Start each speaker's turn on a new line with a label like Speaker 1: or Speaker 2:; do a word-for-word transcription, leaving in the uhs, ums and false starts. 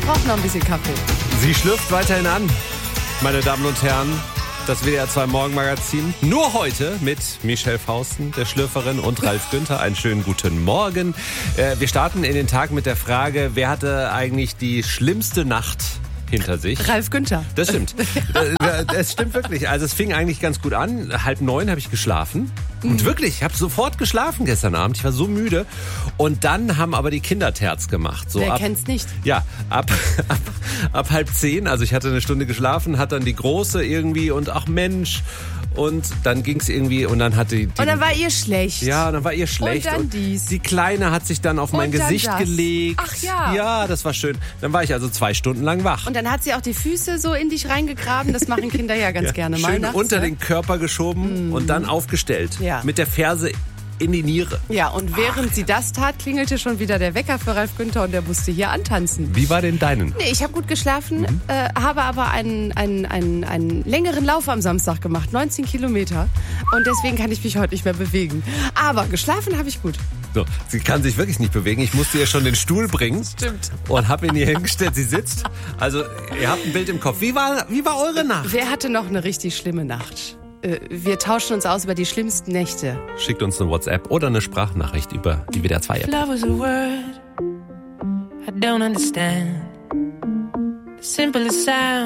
Speaker 1: braucht noch ein bisschen Kaffee.
Speaker 2: Sie schlürft weiterhin an, meine Damen und Herren. Das W D R zwei Morgenmagazin. Nur heute mit Michelle Fausten, der Schlürferin, und Ralf Günther. Einen schönen guten Morgen. Äh, wir starten in den Tag mit der Frage, wer hatte eigentlich die schlimmste Nacht hinter sich?
Speaker 1: Ralf Günther.
Speaker 2: Das stimmt. Es stimmt wirklich. Also es fing eigentlich ganz gut an. Halb neun habe ich geschlafen. Und wirklich, ich habe sofort geschlafen gestern Abend. Ich war so müde. Und dann haben aber die Kinder Terz gemacht. So
Speaker 1: Wer
Speaker 2: ab,
Speaker 1: kennt's nicht?
Speaker 2: Ja, ab, ab, ab halb zehn. Also ich hatte eine Stunde geschlafen, hat dann die Große irgendwie und ach Mensch. Und dann ging's irgendwie und dann hatte die...
Speaker 1: Und dann war ihr schlecht.
Speaker 2: Ja, dann war ihr schlecht.
Speaker 1: Und dann dies.
Speaker 2: Die Kleine hat sich dann auf mein
Speaker 1: Und dann
Speaker 2: Gesicht
Speaker 1: das.
Speaker 2: gelegt.
Speaker 1: Ach ja.
Speaker 2: Ja, das war schön. Dann war ich also zwei Stunden lang wach.
Speaker 1: Und dann hat sie auch die Füße so in dich reingegraben. Das machen Kinder ja ganz
Speaker 2: Ja,
Speaker 1: gerne mal
Speaker 2: schön
Speaker 1: nachts.
Speaker 2: unter
Speaker 1: ne?
Speaker 2: den Körper geschoben mm. und dann aufgestellt.
Speaker 1: Ja.
Speaker 2: Mit der Ferse in die Niere.
Speaker 1: Ja, und während Ach. sie das tat, klingelte schon wieder der Wecker für Ralf Günther und der musste hier antanzen.
Speaker 2: Wie war denn deinen?
Speaker 1: Nee, ich habe gut geschlafen, mhm. äh, habe aber einen, einen, einen, einen längeren Lauf am Samstag gemacht, neunzehn Kilometer. Und deswegen kann ich mich heute nicht mehr bewegen. Aber geschlafen habe ich gut.
Speaker 2: So, sie kann sich wirklich nicht bewegen. Ich musste ihr schon den Stuhl bringen.
Speaker 1: Stimmt.
Speaker 2: Und habe ihn hier hingestellt. Sie sitzt. Also, ihr habt ein Bild im Kopf. Wie war, wie war eure Nacht?
Speaker 1: Wer hatte noch eine richtig schlimme Nacht? Wir tauschen uns aus über die schlimmsten Nächte.
Speaker 2: Schickt uns eine WhatsApp oder eine Sprachnachricht über die W D R zwei App.
Speaker 3: Love is a word I don't understand. The simplest sound